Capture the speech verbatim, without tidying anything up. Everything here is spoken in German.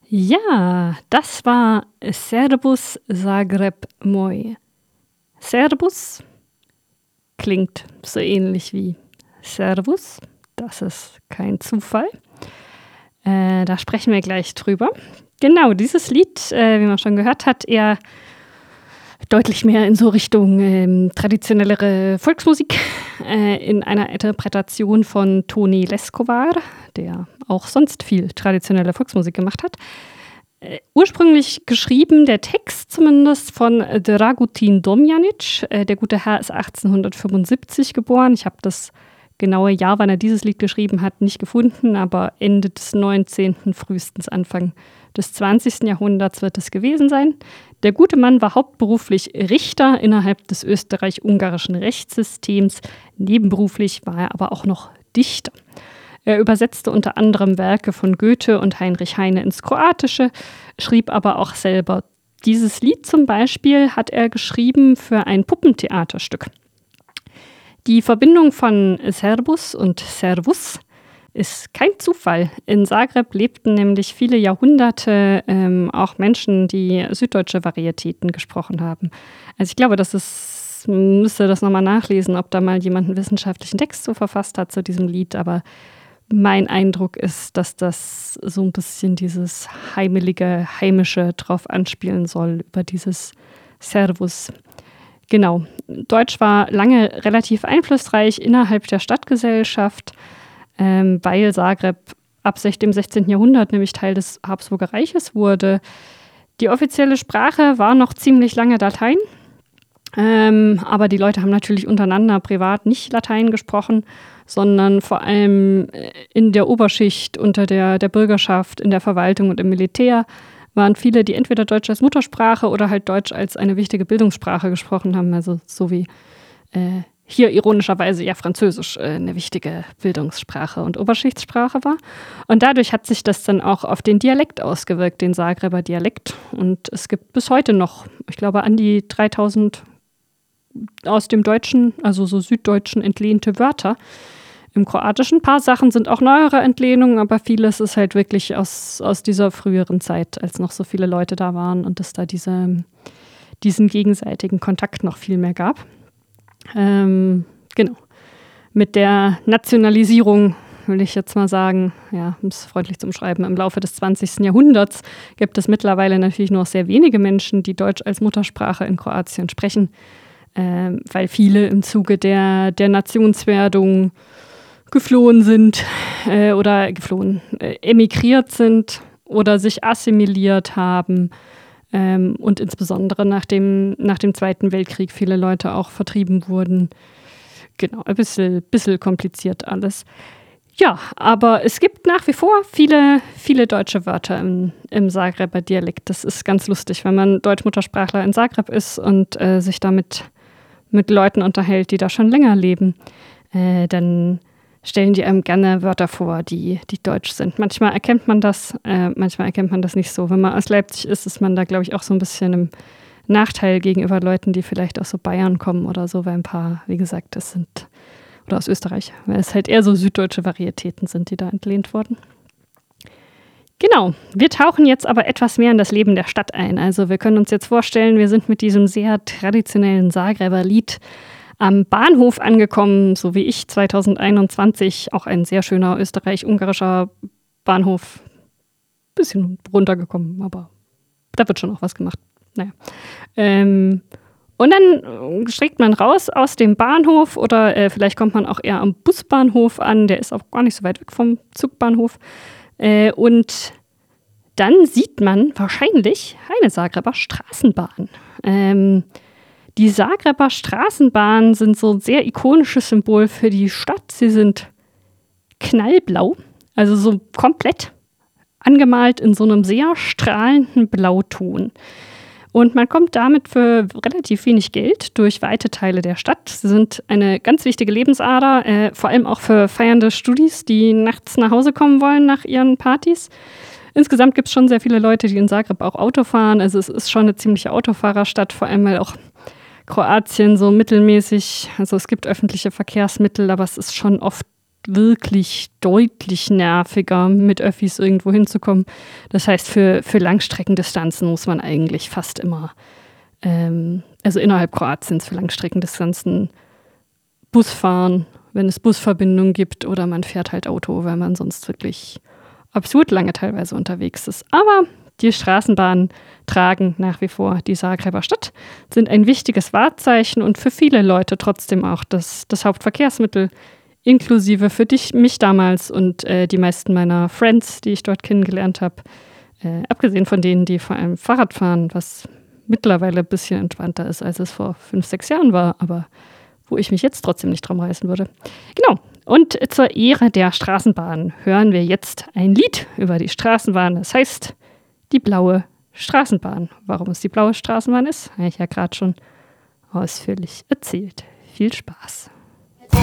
Ja, das war Servus Zagreb Moj. Servus klingt so ähnlich wie Servus. Das ist kein Zufall. Äh, da sprechen wir gleich drüber. Genau, dieses Lied, äh, wie man schon gehört hat, eher deutlich mehr in so Richtung ähm, traditionellere Volksmusik äh, in einer Interpretation von Toni Leskovar, der auch sonst viel traditionelle Volksmusik gemacht hat. Äh, ursprünglich geschrieben, der Text zumindest, von Dragutin Domjanic. Äh, der gute Herr ist achtzehnhundertfünfundsiebzig geboren. Ich habe das genaue Jahr, wann er dieses Lied geschrieben hat, nicht gefunden, aber Ende des neunzehnten, frühestens Anfang des zwanzigsten Jahrhunderts wird es gewesen sein. Der gute Mann war hauptberuflich Richter innerhalb des österreich-ungarischen Rechtssystems. Nebenberuflich war er aber auch noch Dichter. Er übersetzte unter anderem Werke von Goethe und Heinrich Heine ins Kroatische, schrieb aber auch selber. Dieses Lied zum Beispiel hat er geschrieben für ein Puppentheaterstück. Die Verbindung von Servus und Servus ist kein Zufall. In Zagreb lebten nämlich viele Jahrhunderte ähm, auch Menschen, die süddeutsche Varietäten gesprochen haben. Also ich glaube, das ist, man müsste das nochmal nachlesen, ob da mal jemand einen wissenschaftlichen Text so verfasst hat zu diesem Lied. Aber mein Eindruck ist, dass das so ein bisschen dieses heimelige, heimische drauf anspielen soll, über dieses Servus. Genau. Deutsch war lange relativ einflussreich innerhalb der Stadtgesellschaft, ähm, weil Zagreb ab dem sechzehnten Jahrhundert nämlich Teil des Habsburger Reiches wurde. Die offizielle Sprache war noch ziemlich lange Latein, ähm, aber die Leute haben natürlich untereinander privat nicht Latein gesprochen, sondern vor allem in der Oberschicht, unter der, der Bürgerschaft, in der Verwaltung und im Militär waren viele, die entweder Deutsch als Muttersprache oder halt Deutsch als eine wichtige Bildungssprache gesprochen haben. Also so wie äh, hier ironischerweise ja Französisch äh, eine wichtige Bildungssprache und Oberschichtssprache war. Und dadurch hat sich das dann auch auf den Dialekt ausgewirkt, den Zagreber Dialekt. Und es gibt bis heute noch, ich glaube, an die dreitausend aus dem Deutschen, also so Süddeutschen entlehnte Wörter. Im Kroatischen ein paar Sachen sind auch neuere Entlehnungen, aber vieles ist halt wirklich aus, aus dieser früheren Zeit, als noch so viele Leute da waren und es da diese, diesen gegenseitigen Kontakt noch viel mehr gab. Ähm, genau. Mit der Nationalisierung, will ich jetzt mal sagen, ja, um es freundlich zu umschreiben, im Laufe des zwanzigsten Jahrhunderts gibt es mittlerweile natürlich nur noch sehr wenige Menschen, die Deutsch als Muttersprache in Kroatien sprechen, ähm, weil viele im Zuge der, der Nationswerdung geflohen sind äh, oder geflohen, äh, emigriert sind oder sich assimiliert haben ähm, und insbesondere nach dem, nach dem Zweiten Weltkrieg viele Leute auch vertrieben wurden. Genau, ein bisschen, bisschen kompliziert alles. Ja, aber es gibt nach wie vor viele, viele deutsche Wörter im, im Zagreber Dialekt. Das ist ganz lustig, wenn man Deutschmuttersprachler in Zagreb ist und äh, sich damit mit Leuten unterhält, die da schon länger leben, äh, dann stellen die einem gerne Wörter vor, die, die deutsch sind. Manchmal erkennt man das, äh, manchmal erkennt man das nicht so. Wenn man aus Leipzig ist, ist man da, glaube ich, auch so ein bisschen im Nachteil gegenüber Leuten, die vielleicht aus so Bayern kommen oder so, weil ein paar, wie gesagt, das sind, oder aus Österreich, weil es halt eher so süddeutsche Varietäten sind, die da entlehnt wurden. Genau, wir tauchen jetzt aber etwas mehr in das Leben der Stadt ein. Also wir können uns jetzt vorstellen, wir sind mit diesem sehr traditionellen Zagreber Lied am Bahnhof angekommen, so wie ich zweitausendeinundzwanzig, auch ein sehr schöner österreich-ungarischer Bahnhof. Bisschen runtergekommen, aber da wird schon auch was gemacht. Naja. Ähm, und dann steigt man raus aus dem Bahnhof oder äh, vielleicht kommt man auch eher am Busbahnhof an, der ist auch gar nicht so weit weg vom Zugbahnhof. Äh, und dann sieht man wahrscheinlich eine Zagreber Straßenbahn. Ähm, Die Zagreber Straßenbahnen sind so ein sehr ikonisches Symbol für die Stadt. Sie sind knallblau, also so komplett angemalt in so einem sehr strahlenden Blauton. Und man kommt damit für relativ wenig Geld durch weite Teile der Stadt. Sie sind eine ganz wichtige Lebensader, äh, vor allem auch für feiernde Studis, die nachts nach Hause kommen wollen nach ihren Partys. Insgesamt gibt es schon sehr viele Leute, die in Zagreb auch Auto fahren. Also es ist schon eine ziemliche Autofahrerstadt, vor allem weil auch Kroatien so mittelmäßig, also es gibt öffentliche Verkehrsmittel, aber es ist schon oft wirklich deutlich nerviger, mit Öffis irgendwo hinzukommen. Das heißt, für, für Langstreckendistanzen muss man eigentlich fast immer, ähm, also innerhalb Kroatiens für Langstreckendistanzen Bus fahren, wenn es Busverbindungen gibt, oder man fährt halt Auto, weil man sonst wirklich absurd lange teilweise unterwegs ist. Aber die Straßenbahnen tragen nach wie vor die Zagreber Stadt, sind ein wichtiges Wahrzeichen und für viele Leute trotzdem auch das, das Hauptverkehrsmittel, inklusive für dich, mich damals und äh, die meisten meiner Friends, die ich dort kennengelernt habe. Äh, abgesehen von denen, die vor allem Fahrrad fahren, was mittlerweile ein bisschen entspannter ist, als es vor fünf, sechs Jahren war, aber wo ich mich jetzt trotzdem nicht drum reißen würde. Genau. Und zur Ehre der Straßenbahn hören wir jetzt ein Lied über die Straßenbahn. Das heißt, die blaue Straßenbahn. Warum es die blaue Straßenbahn ist, habe ich ja gerade schon ausführlich erzählt. Viel Spaß.